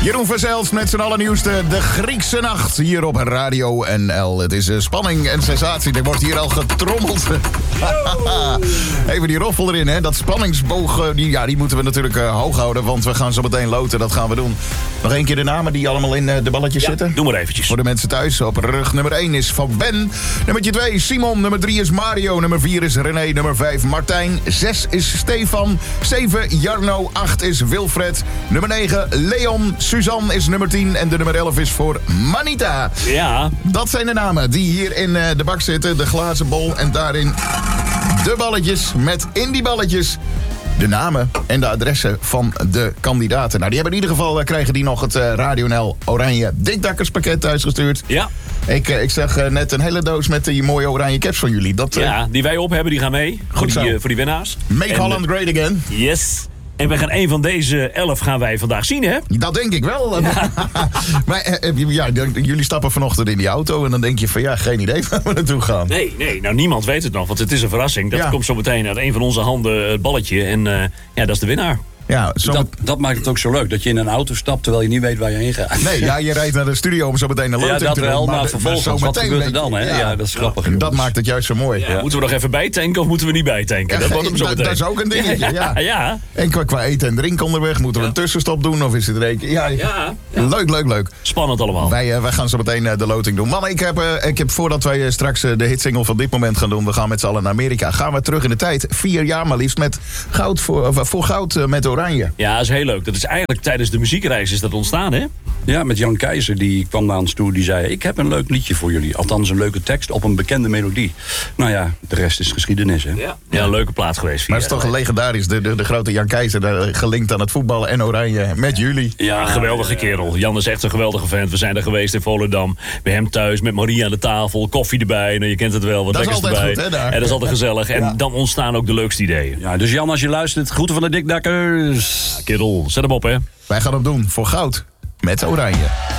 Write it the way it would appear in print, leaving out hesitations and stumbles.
Jeroen Verzels met zijn allernieuwste De Griekse Nacht hier op Radio NL. Het is spanning en sensatie. Er wordt hier al getrommeld. Even die roffel erin, hè. Dat spanningsboog, die moeten we natuurlijk hoog houden. Want we gaan zo meteen loten, dat gaan we doen. Nog één keer de namen die allemaal in de balletjes zitten. Doe maar eventjes. Voor de mensen thuis. Op rug nummer 1 is Van Ben. Nummer 2 Simon. Nummer 3 is Mario. Nummer 4 is René. Nummer 5 Martijn. 6 is Stefan. 7 Jarno. 8 is Wilfred. Nummer 9 Leon. Suzanne is nummer 10. En de nummer 11 is voor Manita. Ja. Dat zijn de namen die hier in de bak zitten. De glazen bol. En daarin de balletjes. Met in die balletjes de namen en de adressen van de kandidaten. Nou, die hebben in ieder geval, krijgen die nog het Radio NL Oranje Dikdakkerspakket thuisgestuurd. Ja. Ik zag net een hele doos met die mooie oranje caps van jullie. Die wij op hebben, die gaan mee. Voor die winnaars. Make Holland great again. Yes. En we gaan een van deze 11 gaan wij vandaag zien, hè? Dat denk ik wel. Ja. Maar jullie stappen vanochtend in die auto en dan denk je van geen idee waar we naartoe gaan. Nee, nou niemand weet het nog, want het is een verrassing. Dat komt zo meteen uit een van onze handen, het balletje. En dat is de winnaar. Ja, dat maakt het ook zo leuk, dat je in een auto stapt terwijl je niet weet waar je heen gaat. Nee, je rijdt naar de studio om zo meteen een loting te doen. Ja, dat wel, maar vervolgens, wat gebeurt er dan? Hè? Ja, dat is grappig. En dat maakt het juist zo mooi. Ja, moeten we nog even bijtanken of moeten we niet bijtanken? Dat is ook een dingetje, ja. En qua eten en drinken onderweg, moeten we een tussenstop doen of is het reken? Ja. Leuk. Spannend allemaal. Wij gaan zo meteen de loting doen. Mannen, ik heb voordat wij straks de hitsingle van dit moment gaan doen, we gaan met z'n allen naar Amerika. Gaan we terug in de tijd, 4 jaar maar liefst, met goud voor goud met Oranje. Ja, dat is heel leuk. Dat is eigenlijk tijdens de muziekreis is dat ontstaan, hè? Ja, met Jan Keizer, die kwam naar ons toe. Die zei, ik heb een leuk liedje voor jullie. Althans, een leuke tekst op een bekende melodie. Nou ja, de rest is geschiedenis, hè? Ja, een leuke plaats geweest. Maar het is toch legendarisch. De grote Jan Keizer, gelinkt aan het voetballen en Oranje met jullie. Ja, geweldige kerel. Jan is echt een geweldige vent. We zijn er geweest in Volendam. Bij hem thuis, met Maria aan de tafel. Koffie erbij. Nou, je kent het wel, wat lekkers erbij. Goed, hè, daar. En dat is altijd gezellig. En dan ontstaan ook de leukste ideeën. Ja, dus Jan, als je luistert, groeten van de Dikdakkers. Kerel, zet hem op, hè. Wij gaan hem doen voor goud met Oranje.